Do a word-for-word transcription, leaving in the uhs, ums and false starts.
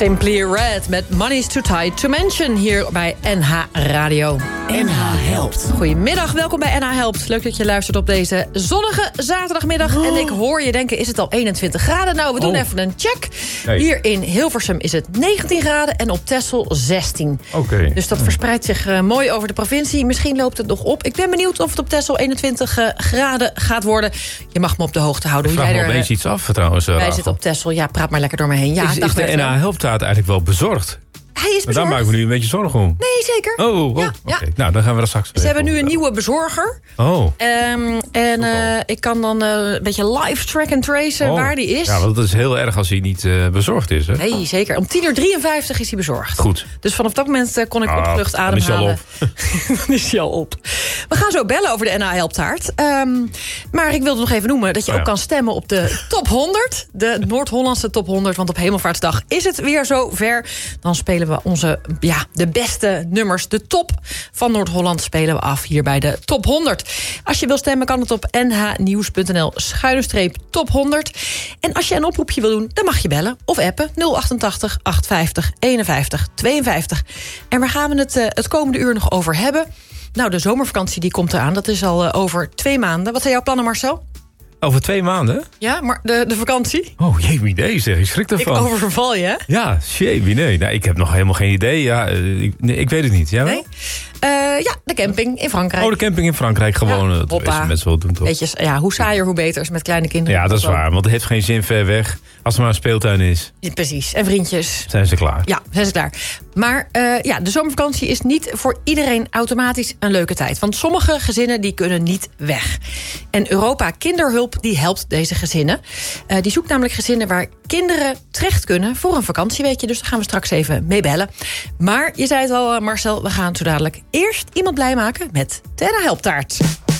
Simply Red met Money's Too Tight to Mention hier bij N H Radio. N H helpt. Goedemiddag, welkom bij N H helpt. Leuk dat je luistert op deze zonnige zaterdagmiddag. Oh. En ik hoor je denken, is het al eenentwintig graden? Nou, we doen oh. even een check. Hey. Hier in Hilversum is het negentien graden en op Texel zestien. Oké. Okay. Dus dat verspreidt zich uh, mooi over de provincie. Misschien loopt het nog op. Ik ben benieuwd of het op Texel eenentwintig uh, graden gaat worden. Je mag me op de hoogte houden. Ik hoe vraag jij me er, opeens iets af trouwens. Wij zitten op Texel. Ja, praat maar lekker door me heen. Ja, is is de N H helptaart eigenlijk wel bezorgd? Hij is bezorgd. Maar daar maken we nu een beetje zorgen om. Nee, zeker. Oh, oh ja, oké. Okay. Ja. Nou, dan gaan we dat straks... Ze hebben nu een nieuwe bezorger. Oh. Um, en uh, ik kan dan uh, een beetje live track en tracen oh. waar die is. Ja, want dat is heel erg als hij niet uh, bezorgd is, hè? Nee, zeker. Om tien uur drieënvijftig is hij bezorgd. Goed. Dus vanaf dat moment uh, kon ik ah, opgelucht ademhalen. Dan is hij al op. Dan is hij al op. We gaan zo bellen over de N H helptaart. Um, maar ik wilde nog even noemen dat je oh, ook ja. kan stemmen op de top honderd. De Noord-Hollandse top honderd. Want op Hemelvaartsdag is het weer zover. Dan spelen we onze, ja, de beste nummers. De top van Noord-Holland spelen we af hier bij de top honderd. Als je wil stemmen kan het op nhnieuws.nl schuine streep top honderd. En als je een oproepje wil doen, dan mag je bellen of appen nul achtentachtig achthonderdvijftig eenenvijftig tweeënvijftig. En waar gaan we het uh, het komende uur nog over hebben? Nou, de zomervakantie die komt eraan. Dat is al uh, over twee maanden. Wat zijn jouw plannen, Marcel? Over twee maanden? Ja, maar de, de vakantie? Oh, jee, nee, zeg. Ik schrik ervan. Ik overval je, hè? Ja, jee, nee. Nou, ik heb nog helemaal geen idee. Ja, ik, nee, ik weet het niet. Jij wel? Nee? Uh, ja, de camping in Frankrijk. Oh, de camping in Frankrijk. Gewoon. Ja, dat weten mensen wel doen, toch? Weet je, ja, hoe saaier, hoe beter is met kleine kinderen. Ja, dat is waar. Want het heeft geen zin ver weg. Als er maar een speeltuin is. Ja, precies. En vriendjes. Zijn ze klaar. Ja, zijn ze klaar. Maar uh, ja, de zomervakantie is niet voor iedereen automatisch een leuke tijd. Want sommige gezinnen die kunnen niet weg. En Europa Kinderhulp die helpt deze gezinnen. Uh, die zoekt namelijk gezinnen waar kinderen terecht kunnen voor een vakantieweekje. Dus daar gaan we straks even mee bellen. Maar je zei het al, Marcel, we gaan zo dadelijk eerst iemand blij maken met de N H helptaart.